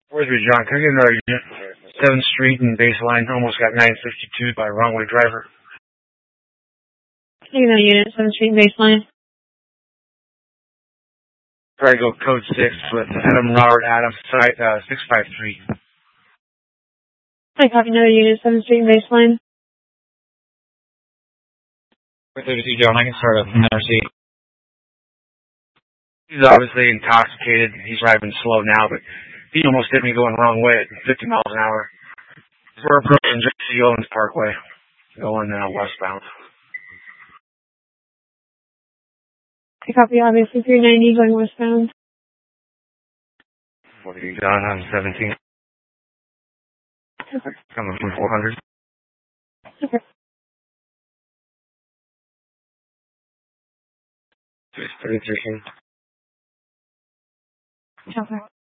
Where's John? Can I get another unit? 7th Street and Baseline. Almost got 952 by wrong way driver. Can I get another unit, 7th Street and Baseline? Try to go code 6 with Adam Robert Adams, site 653. I copy another unit, 7th Street and Baseline. 32 John, I can start up from NRC. He's obviously intoxicated. He's driving slow now, but he almost hit me going the wrong way at 50 miles an hour. We're approaching J.C. Owens Parkway, going westbound. I copy, obviously, 390 going westbound. 40 John, I'm 17. Okay. Coming from 400. Okay. 33. Okay.